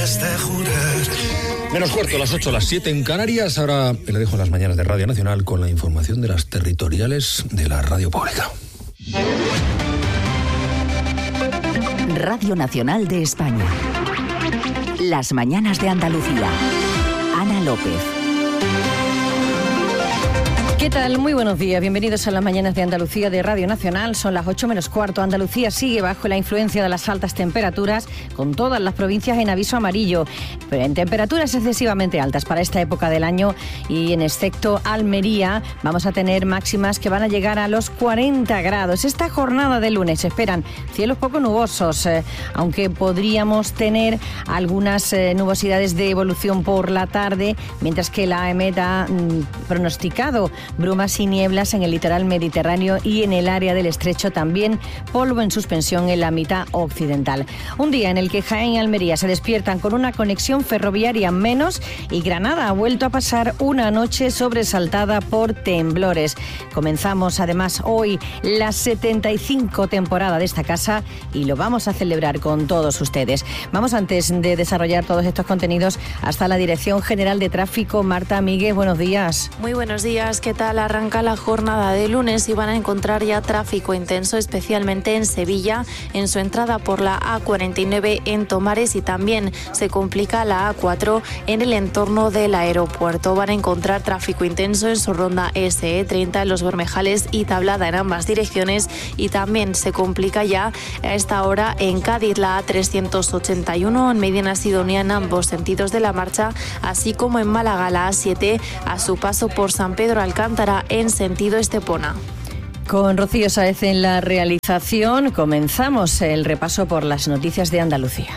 antes de jurar. Menos cuarto, las 8, las 7 en Canarias. Ahora le dejo las mañanas de Radio Nacional con la información de las territoriales de la radio pública. Radio Nacional de España. Las mañanas de Andalucía. Ana López. ¿Qué tal? Muy buenos días. Bienvenidos a las mañanas de Andalucía de Radio Nacional. Son las 8 menos cuarto. Andalucía sigue bajo la influencia de las altas temperaturas, con todas las provincias en aviso amarillo. Pero en temperaturas excesivamente altas para esta época del año, y en excepto Almería vamos a tener máximas que van a llegar a los 40 grados. Esta jornada de lunes se esperan cielos poco nubosos, aunque podríamos tener algunas nubosidades de evolución por la tarde, mientras que la AEMET ha pronosticado brumas y nieblas en el litoral mediterráneo y en el área del estrecho, también polvo en suspensión en la mitad occidental. Un día en el que Jaén y Almería se despiertan con una conexión ferroviaria menos, y Granada ha vuelto a pasar una noche sobresaltada por temblores. Comenzamos además hoy la 75 temporada de esta casa y lo vamos a celebrar con todos ustedes. Vamos, antes de desarrollar todos estos contenidos, hasta la Dirección General de Tráfico. Marta Míguez, buenos días. Muy buenos días. ¿Qué tal? Arranca la jornada de lunes y van a encontrar ya tráfico intenso, especialmente en Sevilla, en su entrada por la A49 en Tomares, y también se complica la A4 en el entorno del aeropuerto. Van a encontrar tráfico intenso en su ronda SE30 en Los Bermejales y Tablada en ambas direcciones, y también se complica ya a esta hora en Cádiz la A381 en Medina Sidonia en ambos sentidos de la marcha, así como en Málaga la A7 a su paso por San Pedro Alcántara en sentido Estepona. Con Rocío Sáez en la realización, comenzamos el repaso por las noticias de Andalucía.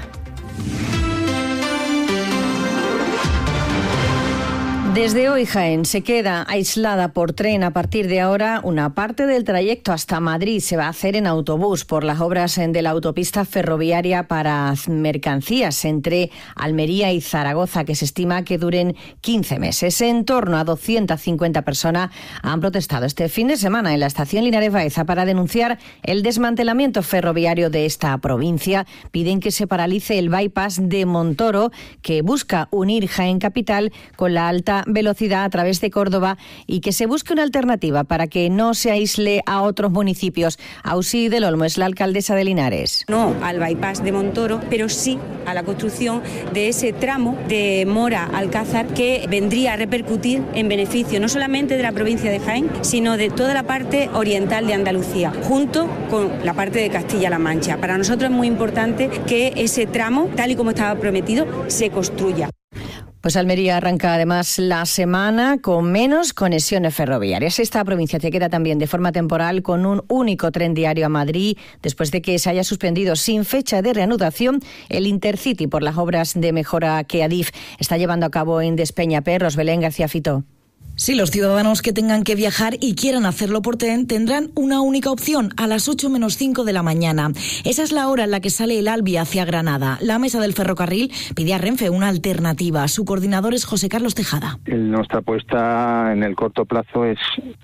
Desde hoy Jaén se queda aislada por tren. A partir de ahora, una parte del trayecto hasta Madrid se va a hacer en autobús por las obras de la autopista ferroviaria para mercancías entre Almería y Zaragoza, que se estima que duren 15 meses. En torno a 250 personas han protestado este fin de semana en la estación Linares Baeza para denunciar el desmantelamiento ferroviario de esta provincia. Piden que se paralice el bypass de Montoro, que busca unir Jaén capital con la alta velocidad a través de Córdoba, y que se busque una alternativa para que no se aísle a otros municipios. Ausí del Olmo es la alcaldesa de Linares. No al bypass de Montoro, pero sí a la construcción de ese tramo de Mora-Alcázar, que vendría a repercutir en beneficio no solamente de la provincia de Jaén, sino de toda la parte oriental de Andalucía, junto con la parte de Castilla-La Mancha. Para nosotros es muy importante que ese tramo, tal y como estaba prometido, se construya. Pues Almería arranca además la semana con menos conexiones ferroviarias. Esta provincia se queda también de forma temporal con un único tren diario a Madrid, después de que se haya suspendido sin fecha de reanudación el Intercity por las obras de mejora que Adif está llevando a cabo en Despeñaperros. Belén García Fito. Sí, los ciudadanos que tengan que viajar y quieran hacerlo por tren tendrán una única opción a las 8 menos 5 de la mañana. Esa es la hora en la que sale el Albi hacia Granada. La mesa del ferrocarril pide a Renfe una alternativa. Su coordinador es José Carlos Tejada. Nuestra apuesta en el corto plazo es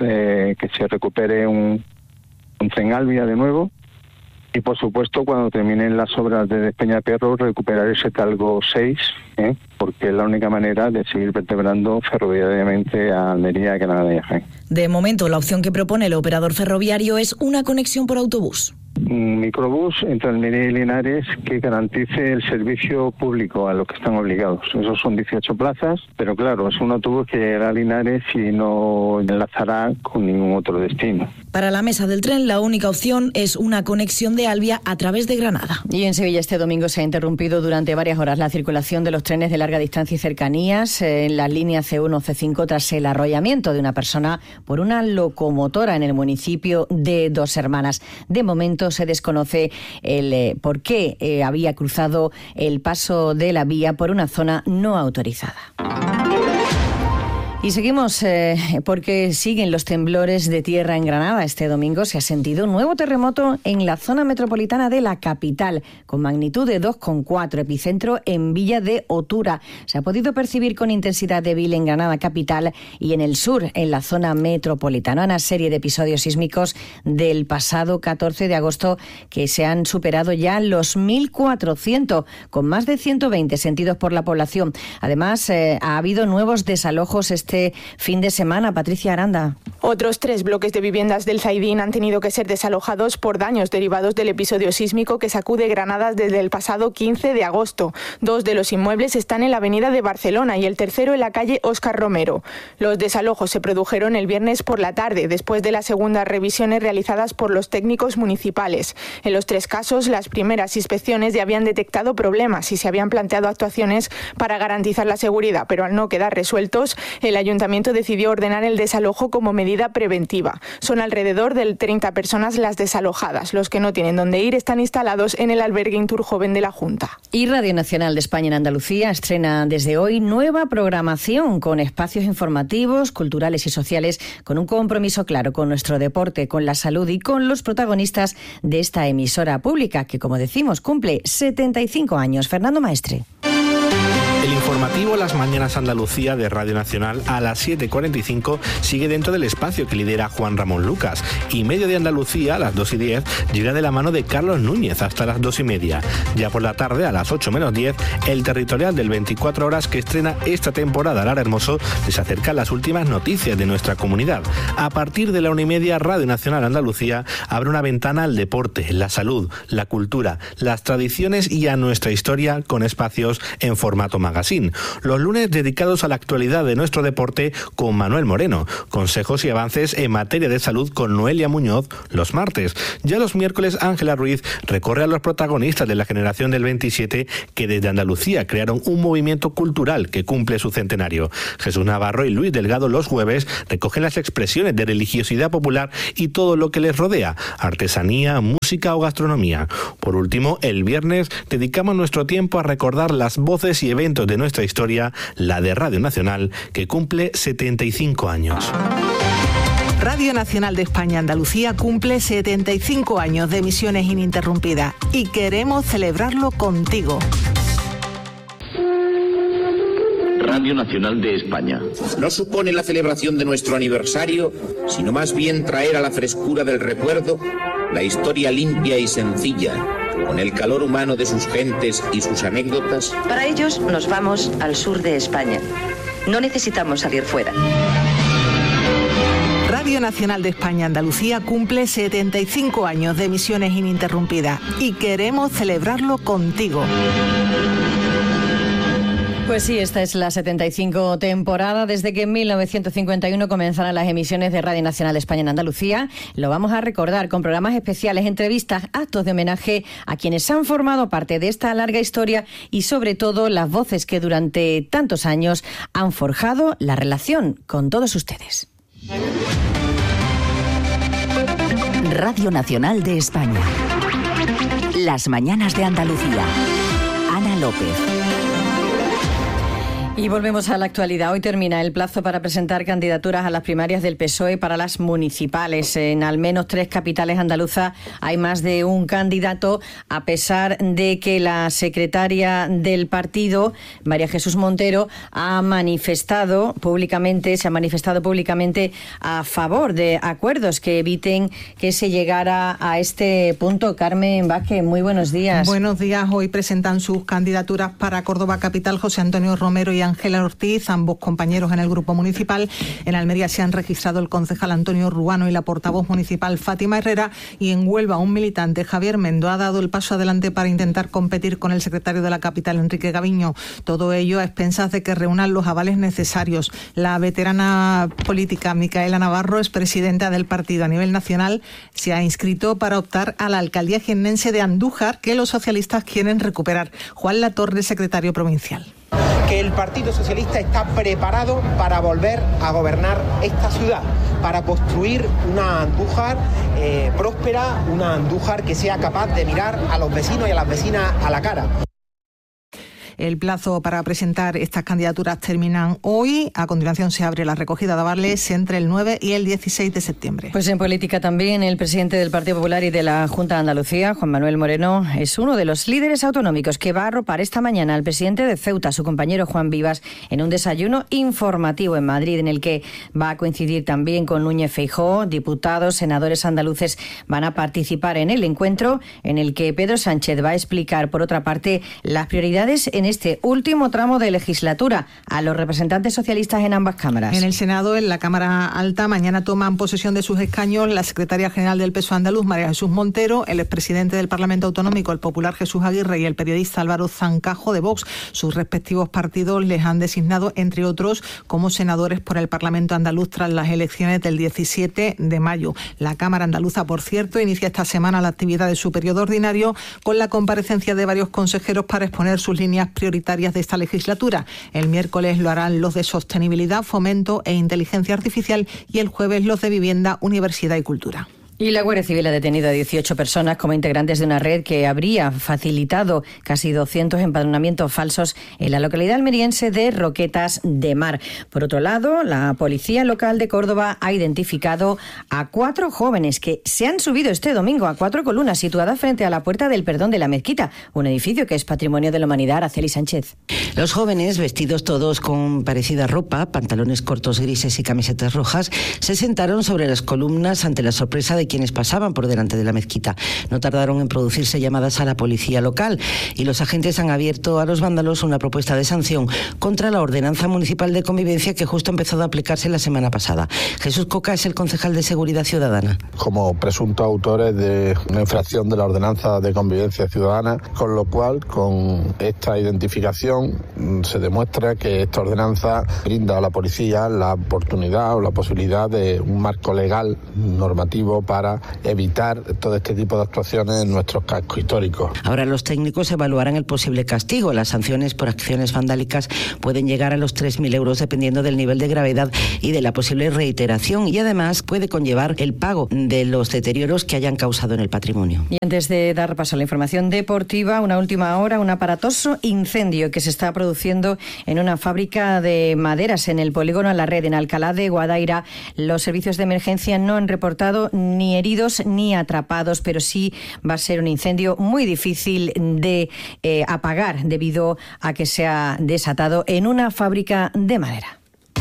que se recupere un tren Albia de nuevo. Y, por supuesto, cuando terminen las obras de Despeñaperros, recuperar ese Talgo 6, porque es la única manera de seguir vertebrando ferroviariamente a Almería, Granada y Jaén. De momento, la opción que propone el operador ferroviario es una conexión por autobús. Un microbús entre Almería y Linares que garantice el servicio público a lo que están obligados. Esos son 18 plazas, pero claro, es un autobús que llegará a Linares y no enlazará con ningún otro destino. Para la mesa del tren, la única opción es una conexión de Albia a través de Granada. Y en Sevilla este domingo se ha interrumpido durante varias horas la circulación de los trenes de larga distancia y cercanías en las líneas C1 o C5 tras el arrollamiento de una persona por una locomotora en el municipio de Dos Hermanas. De momento se desconoce el por qué había cruzado el paso de la vía por una zona no autorizada. Y seguimos porque siguen los temblores de tierra en Granada. Este domingo se ha sentido un nuevo terremoto en la zona metropolitana de la capital, con magnitud de 2,4, epicentro en Villa de Otura. Se ha podido percibir con intensidad débil en Granada capital y en el sur, en la zona metropolitana. Una serie de episodios sísmicos del pasado 14 de agosto que se han superado ya los 1.400, con más de 120 sentidos por la población. Además, ha habido nuevos desalojos este fin de semana. Patricia Aranda. Otros 3 bloques de viviendas del Zaidín han tenido que ser desalojados por daños derivados del episodio sísmico que sacude Granada desde el pasado 15 de agosto. 2 de los inmuebles están en la avenida de Barcelona y el tercero en la calle Óscar Romero. Los desalojos se produjeron el viernes por la tarde, después de las segundas revisiones realizadas por los técnicos municipales. En los 3 casos, las primeras inspecciones ya habían detectado problemas y se habían planteado actuaciones para garantizar la seguridad, pero al no quedar resueltos, el Ayuntamiento decidió ordenar el desalojo como medida preventiva. Son alrededor de 30 personas las desalojadas. Los que no tienen dónde ir están instalados en el albergue Inturjoven de la Junta. Y Radio Nacional de España en Andalucía estrena desde hoy nueva programación con espacios informativos, culturales y sociales, con un compromiso claro con nuestro deporte, con la salud y con los protagonistas de esta emisora pública que, como decimos, cumple 75 años. Fernando Maestre. El informativo Las Mañanas Andalucía de Radio Nacional a las 7:45 sigue dentro del espacio que lidera Juan Ramón Lucas, y Medio de Andalucía a las 2:10 llega de la mano de Carlos Núñez hasta las 2:30. Ya por la tarde a las 8:10 el territorial del 24 horas que estrena esta temporada Lara Hermoso les acerca las últimas noticias de nuestra comunidad. A partir de la 1:30 Radio Nacional Andalucía abre una ventana al deporte, la salud, la cultura, las tradiciones y a nuestra historia con espacios en formato magazine. Los lunes dedicados a la actualidad de nuestro deporte con Manuel Moreno. Consejos y avances en materia de salud con Noelia Muñoz los martes. Ya los miércoles Ángela Ruiz recorre a los protagonistas de la generación del 27 que desde Andalucía crearon un movimiento cultural que cumple su centenario. Jesús Navarro y Luis Delgado los jueves recogen las expresiones de religiosidad popular y todo lo que les rodea, artesanía, música o gastronomía. Por último, el viernes dedicamos nuestro tiempo a recordar las voces y eventos de nuestra historia, la de Radio Nacional, que cumple 75 años. Radio Nacional de España Andalucía cumple 75 años de emisiones ininterrumpidas y queremos celebrarlo contigo. Radio Nacional de España. No supone la celebración de nuestro aniversario, sino más bien traer a la frescura del recuerdo la historia limpia y sencilla, con el calor humano de sus gentes y sus anécdotas. Para ellos nos vamos al sur de España. No necesitamos salir fuera. Radio Nacional de España Andalucía cumple 75 años de emisiones ininterrumpidas y queremos celebrarlo contigo. Pues sí, esta es la 75 temporada desde que en 1951 comenzaron las emisiones de Radio Nacional de España en Andalucía. Lo vamos a recordar con programas especiales, entrevistas, actos de homenaje a quienes han formado parte de esta larga historia y sobre todo las voces que durante tantos años han forjado la relación con todos ustedes. Radio Nacional de España. Las Mañanas de Andalucía. Ana López. Y volvemos a la actualidad. Hoy termina el plazo para presentar candidaturas a las primarias del PSOE para las municipales. En al menos 3 capitales andaluzas hay más de un candidato, a pesar de que la secretaria del partido, María Jesús Montero, se ha manifestado públicamente a favor de acuerdos que eviten que se llegara a este punto. Carmen Vázquez, muy buenos días. Buenos días. Hoy presentan sus candidaturas para Córdoba Capital José Antonio Romero y Ángela Ortiz, ambos compañeros en el grupo municipal. En Almería se han registrado el concejal Antonio Ruano y la portavoz municipal Fátima Herrera, y en Huelva un militante, Javier Mendo, ha dado el paso adelante para intentar competir con el secretario de la capital, Enrique Gaviño. Todo ello a expensas de que reúnan los avales necesarios. La veterana política Micaela Navarro es presidenta del partido a nivel nacional. Se ha inscrito para optar a la alcaldía jiennense de Andújar, que los socialistas quieren recuperar. Juan Latorre, secretario provincial. Que el Partido Socialista está preparado para volver a gobernar esta ciudad, para construir una Andújar próspera, una Andújar que sea capaz de mirar a los vecinos y a las vecinas a la cara. El plazo para presentar estas candidaturas terminan hoy. A continuación se abre la recogida de avales entre el 9 y el 16 de septiembre. Pues en política también, el presidente del Partido Popular y de la Junta de Andalucía, Juan Manuel Moreno, es uno de los líderes autonómicos que va a arropar esta mañana al presidente de Ceuta, su compañero Juan Vivas, en un desayuno informativo en Madrid, en el que va a coincidir también con Núñez Feijóo. Diputados, senadores andaluces van a participar en el encuentro, en el que Pedro Sánchez va a explicar, por otra parte, las prioridades en este último tramo de legislatura a los representantes socialistas en ambas cámaras. En el Senado, en la Cámara Alta, mañana toman posesión de sus escaños la secretaria general del PSOE andaluz, María Jesús Montero, el expresidente del Parlamento Autonómico, el popular Jesús Aguirre, y el periodista Álvaro Zancajo de Vox. Sus respectivos partidos les han designado, entre otros, como senadores por el Parlamento andaluz tras las elecciones del 17 de mayo. La Cámara andaluza, por cierto, inicia esta semana la actividad de su periodo ordinario con la comparecencia de varios consejeros para exponer sus líneas prioritarias de esta legislatura. El miércoles lo harán los de Sostenibilidad, Fomento e Inteligencia Artificial y el jueves los de Vivienda, Universidad y Cultura. Y la Guardia Civil ha detenido a 18 personas como integrantes de una red que habría facilitado casi 200 empadronamientos falsos en la localidad almeriense de Roquetas de Mar. Por otro lado, la Policía Local de Córdoba ha identificado a 4 jóvenes que se han subido este domingo a 4 columnas situadas frente a la Puerta del Perdón de la Mezquita, un edificio que es Patrimonio de la Humanidad. Araceli Sánchez. Los jóvenes, vestidos todos con parecida ropa, pantalones cortos grises y camisetas rojas, se sentaron sobre las columnas ante la sorpresa de quienes pasaban por delante de la mezquita. No tardaron en producirse llamadas a la policía local y los agentes han abierto a los vándalos una propuesta de sanción contra la ordenanza municipal de convivencia que justo ha empezado a aplicarse la semana pasada. Jesús Coca es el concejal de Seguridad Ciudadana. Como presuntos autores de una infracción de la ordenanza de convivencia ciudadana, con lo cual, con esta identificación, se demuestra que esta ordenanza brinda a la policía la oportunidad o la posibilidad de un marco legal normativo para evitar todo este tipo de actuaciones en nuestros cascos históricos. Ahora los técnicos evaluarán el posible castigo. Las sanciones por acciones vandálicas pueden llegar a los 3.000 euros dependiendo del nivel de gravedad y de la posible reiteración, y además puede conllevar el pago de los deterioros que hayan causado en el patrimonio. Y antes de dar paso a la información deportiva, una última hora, un aparatoso incendio que se está produciendo en una fábrica de maderas en el polígono La Red, en Alcalá de Guadaira. Los servicios de emergencia no han reportado ni heridos ni atrapados, pero sí va a ser un incendio muy difícil de apagar debido a que se ha desatado en una fábrica de madera.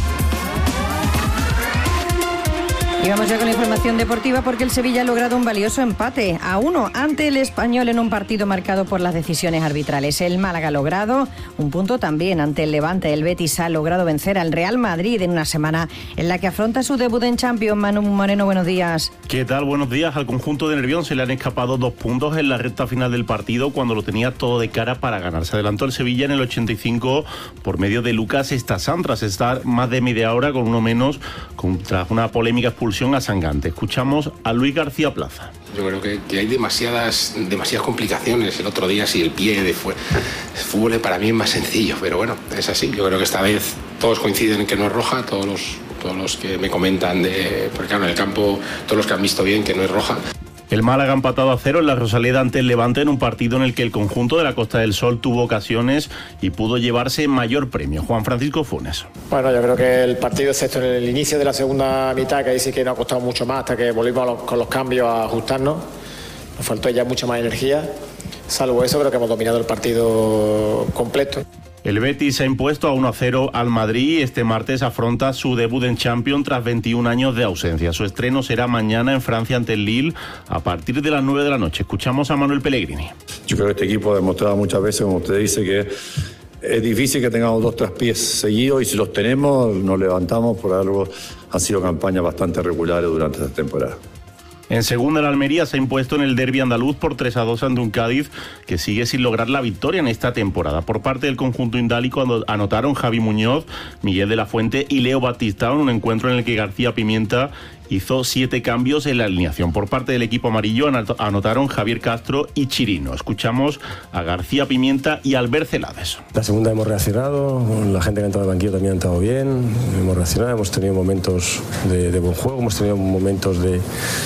Y vamos ya con la información deportiva, porque el Sevilla ha logrado un valioso empate a 1 ante el Español en un partido marcado por las decisiones arbitrales. El Málaga ha logrado un punto también ante el Levante. El Betis ha logrado vencer al Real Madrid en una semana en la que afronta su debut en Champions. Manu Moreno, buenos días. ¿Qué tal? Buenos días. Al conjunto de Nervión se le han escapado 2 puntos en la recta final del partido cuando lo tenía todo de cara para ganar. Se adelantó el Sevilla en el 85 por medio de Lucas Estasán tras estar más de media hora con uno menos tras una polémica expulsión a Sangante. Escuchamos a Luis García Plaza. Yo creo que hay demasiadas complicaciones. El otro día, si el pie de fútbol para mí es más sencillo, pero bueno, es así. Yo creo que esta vez todos coinciden en que no es roja, todos los que me comentan porque claro, en el campo, todos los que han visto bien que no es roja. El Málaga ha empatado a 0 en la Rosaleda ante el Levante en un partido en el que el conjunto de la Costa del Sol tuvo ocasiones y pudo llevarse mayor premio. Juan Francisco Funes. Bueno, yo creo que el partido, excepto en el inicio de la segunda mitad, que ahí sí que nos ha costado mucho más hasta que volvimos con los cambios a ajustarnos, nos faltó ya mucha más energía. Salvo eso, creo que hemos dominado el partido completo. El Betis se ha impuesto a 1-0 al Madrid y este martes afronta su debut en Champions tras 21 años de ausencia. Su estreno será mañana en Francia ante el Lille a partir de las 9 de la noche. Escuchamos a Manuel Pellegrini. Yo creo que este equipo ha demostrado muchas veces, como usted dice, que es difícil que tengamos 2 traspiés seguidos y si los tenemos nos levantamos. Por algo han sido campañas bastante regulares durante esta temporada. En segunda, el Almería se ha impuesto en el derbi andaluz por 3-2 ante un Cádiz que sigue sin lograr la victoria en esta temporada. Por parte del conjunto indálico anotaron Javi Muñoz, Miguel de la Fuente y Leo Batistao en un encuentro en el que García Pimienta hizo 7 cambios en la alineación. Por parte del equipo amarillo anotaron Javier Castro y Chirino. Escuchamos a García Pimienta y Albert Celades. La segunda hemos reaccionado, la gente que ha entrado al banquillo también ha entrado bien, hemos reaccionado, hemos tenido momentos de buen juego, hemos tenido momentos de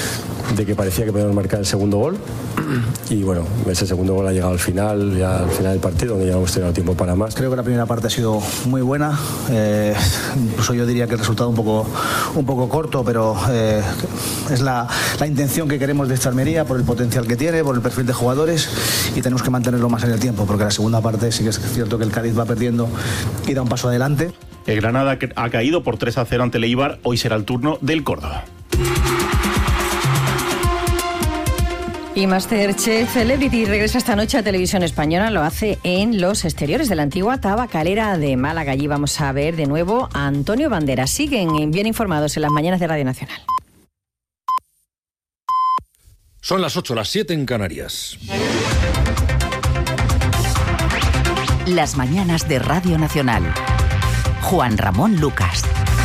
de que parecía que podíamos marcar el segundo gol. Y bueno, ese segundo gol ha llegado al final del partido, donde ya no hemos tenido tiempo para más. Creo que la primera parte ha sido muy buena. Incluso yo diría que el resultado un poco corto, pero es la intención que queremos de esta Almería, por el potencial que tiene, por el perfil de jugadores, y tenemos que mantenerlo más en el tiempo, porque la segunda parte sí que es cierto que el Cádiz va perdiendo y da un paso adelante. El Granada ha caído por 3-0 ante el Eibar. Hoy será el turno del Córdoba. Y Masterchef Celebrity regresa esta noche a Televisión Española. Lo hace en los exteriores de la antigua tabacalera de Málaga. Allí vamos a ver de nuevo a Antonio Banderas. Siguen bien informados en las mañanas de Radio Nacional. Son las 8, las 7 en Canarias. Las mañanas de Radio Nacional. Juan Ramón Lucas.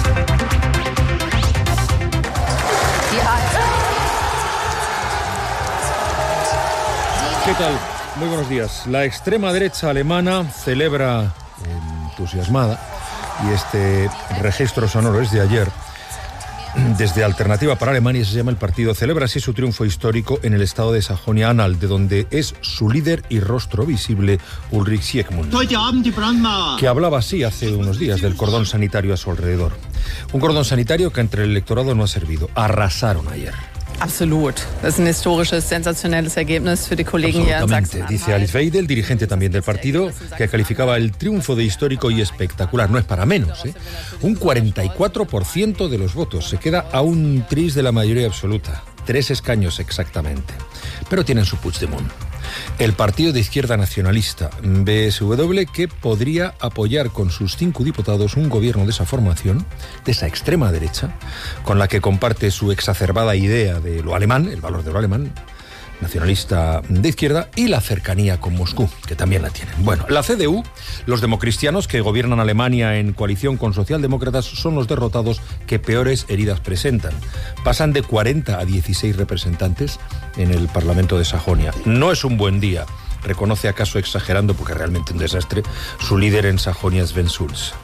¿Qué tal? Muy buenos días. La extrema derecha alemana celebra entusiasmada, y este registro sonoro es de ayer, desde Alternativa para Alemania, se llama el partido, celebra así su triunfo histórico en el estado de Sajonia-Anhalt, de donde es su líder y rostro visible, Ulrich Siegmund, que hablaba así hace unos días del cordón sanitario a su alrededor. Un cordón sanitario que entre el electorado no ha servido. Arrasaron ayer. Absolut. Es un historisches, sensacionelles Ergebnis für die Kollegen hier en Sachsen. Dice Alice Weidel, dirigente también del partido, que calificaba el triunfo de histórico y espectacular. No es para menos, ¿eh? Un 44% de los votos. Se queda a un tris de la mayoría absoluta. 3 escaños exactamente. Pero tienen su Puigdemont. El partido de izquierda nacionalista, BSW, que podría apoyar con sus 5 diputados un gobierno de esa formación, de esa extrema derecha, con la que comparte su exacerbada idea de lo alemán, el valor de lo alemán, nacionalista de izquierda, y la cercanía con Moscú, que también la tienen. Bueno, la CDU, los democristianos que gobiernan Alemania en coalición con socialdemócratas, son los derrotados que peores heridas presentan. Pasan de 40 a 16 representantes en el Parlamento de Sajonia. No es un buen día, reconoce, acaso exagerando porque realmente un desastre, su líder en Sajonia, Sven Schulz.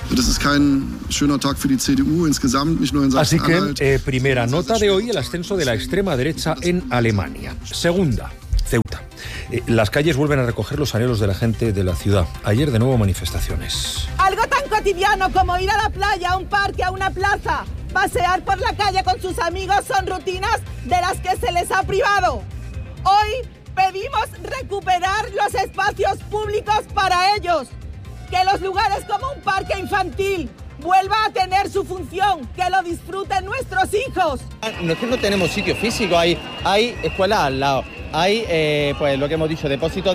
Así que, primera nota de hoy, el ascenso de la extrema derecha en Alemania. Segunda, Ceuta. Las calles vuelven a recoger los anhelos de la gente de la ciudad. Ayer de nuevo manifestaciones. Algo tan cotidiano como ir a la playa, a un parque, a una plaza, pasear por la calle con sus amigos son rutinas de las que se les ha privado. Hoy pedimos recuperar los espacios públicos para ellos, que los lugares como un parque infantil vuelva a tener su función, que lo disfruten nuestros hijos. No es que no tenemos sitio físico, hay escuelas al lado, hay pues lo que hemos dicho, depósitos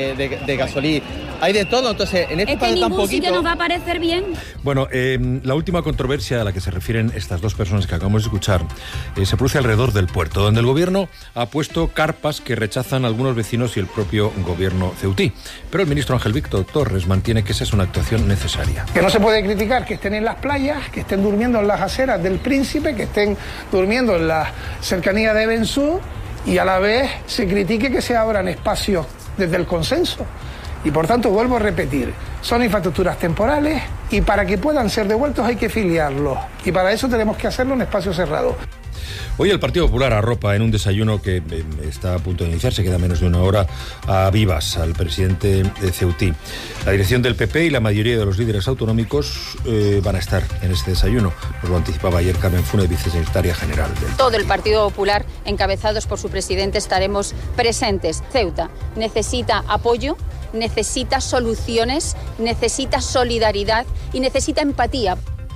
de gasolina, hay de todo, entonces en este país tan poquito... sitio nos va a parecer bien. Bueno, la última controversia a la que se refieren estas dos personas que acabamos de escuchar se produce alrededor del puerto, donde el gobierno ha puesto carpas que rechazan algunos vecinos y el propio gobierno ceutí. Pero el ministro Ángel Víctor Torres mantiene que esa es una actuación necesaria. Que no se puede criticar que estén en las playas, que estén durmiendo en las aceras del Príncipe, que estén durmiendo en la cercanía de Bensú, y a la vez se critique que se abran espacios desde el consenso. Y por tanto, vuelvo a repetir, son infraestructuras temporales y para que puedan ser devueltos hay que filiarlos. Y para eso tenemos que hacerlo en espacio cerrado. Hoy el Partido Popular arropa en un desayuno que está a punto de iniciarse, queda menos de una hora, a Vivas, al presidente de ceutí. La dirección del PP y la mayoría de los líderes autonómicos van a estar en este desayuno. Nos lo anticipaba ayer Carmen Funes, vicesecretaria general del Todo el Partido Popular, encabezados por su presidente, estaremos presentes. Ceuta necesita apoyo, necesita soluciones, necesita solidaridad y necesita empatía.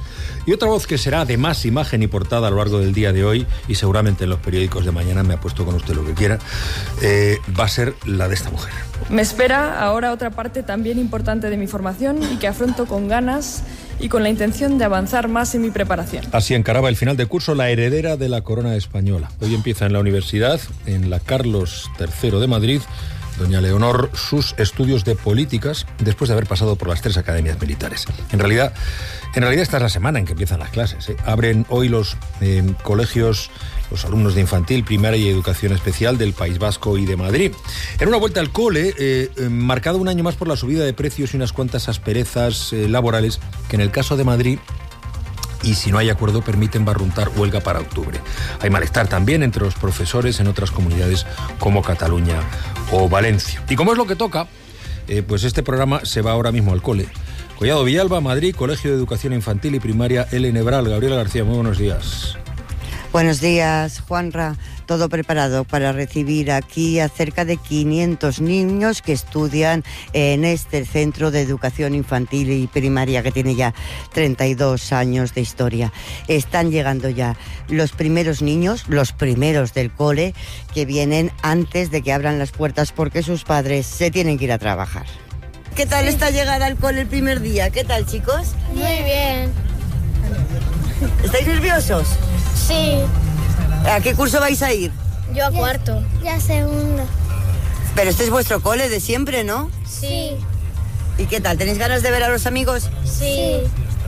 Y otra voz que será de más imagen y portada a lo largo del día de hoy, y seguramente en los periódicos de mañana, me apuesto con usted lo que quiera, va a ser la de esta mujer. Me espera ahora otra parte también importante de mi formación y que afronto con ganas y con la intención de avanzar más en mi preparación. Así encaraba el final de curso la heredera de la corona española. Hoy empieza en la universidad, en la Carlos III de Madrid, doña Leonor, sus estudios de políticas después de haber pasado por las 3 academias militares. En realidad esta es la semana en que empiezan las clases. Abren hoy los colegios, los alumnos de infantil, primaria y educación especial del País Vasco y de Madrid. En una vuelta al cole, marcado un año más por la subida de precios y unas cuantas asperezas laborales que en el caso de Madrid y si no hay acuerdo permiten barruntar huelga para octubre. Hay malestar también entre los profesores en otras comunidades como Cataluña o Valencia. Y como es lo que toca, pues este programa se va ahora mismo al cole. Collado Villalba, Madrid, Colegio de Educación Infantil y Primaria El Nebral. Gabriela García, muy buenos días. Buenos días, Juanra. Todo preparado para recibir aquí a cerca de 500 niños que estudian en este centro de educación infantil y primaria que tiene ya 32 años de historia. Están llegando ya los primeros niños, los primeros del cole, que vienen antes de que abran las puertas porque sus padres se tienen que ir a trabajar. ¿Qué tal esta llegada al cole el primer día? ¿Qué tal, chicos? Muy bien. ¿Estáis nerviosos? Sí. ¿A qué curso vais a ir? Yo a cuarto. Ya segundo. Pero este es vuestro cole de siempre, ¿no? Sí. ¿Y qué tal? ¿Tenéis ganas de ver a los amigos? Sí.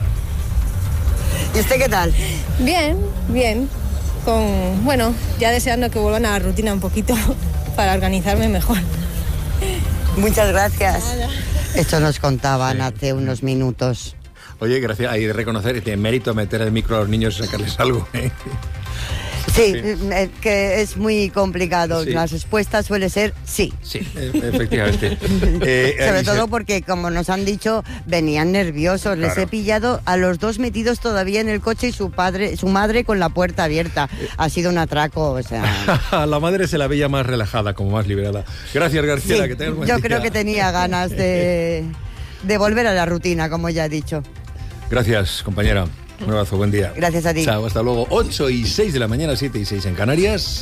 ¿Y usted qué tal? Bien, bien. Bueno, ya deseando que vuelvan a la rutina un poquito para organizarme mejor. Muchas gracias. Nada. Esto nos contaban hace unos minutos. Oye, gracias. Hay de reconocer que tiene mérito meter el micro a los niños y sacarles algo, ¿eh? Sí, que es muy complicado. Sí. La respuesta suele ser sí. Sí, efectivamente. Sobre todo porque, como nos han dicho, venían nerviosos. Claro. Les he pillado a los dos metidos todavía en el coche y su madre con la puerta abierta. Ha sido un atraco, o sea... La madre se la veía más relajada, como más liberada. Gracias, García. Sí, que tengas buen yo día. Creo que tenía ganas de volver a la rutina, como ya he dicho. Gracias, compañera. Un abrazo, buen día. Gracias a ti. Chao, hasta luego. 8:06 de la mañana, 7:06 en Canarias.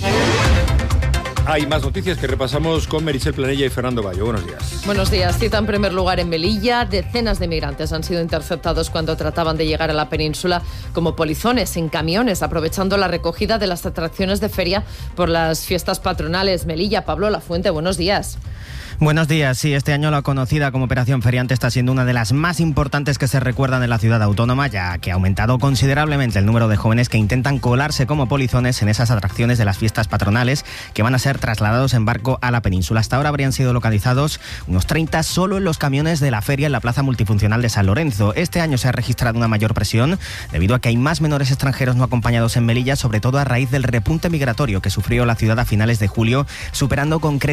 Hay más noticias que repasamos con Meritxell Planella y Fernando Bayo. Buenos días. Buenos días. Cita en primer lugar en Melilla. Decenas de migrantes han sido interceptados cuando trataban de llegar a la península como polizones en camiones, aprovechando la recogida de las atracciones de feria por las fiestas patronales. Melilla, Pablo Lafuente, buenos días. Buenos días. Sí, este año la conocida como Operación Feriante está siendo una de las más importantes que se recuerdan en la ciudad autónoma, ya que ha aumentado considerablemente el número de jóvenes que intentan colarse como polizones en esas atracciones de las fiestas patronales que van a ser trasladados en barco a la península. Hasta ahora habrían sido localizados unos 30 solo en los camiones de la feria en la plaza multifuncional de San Lorenzo. Este año se ha registrado una mayor presión debido a que hay más menores extranjeros no acompañados en Melilla, sobre todo a raíz del repunte migratorio que sufrió la ciudad a finales de julio, superando con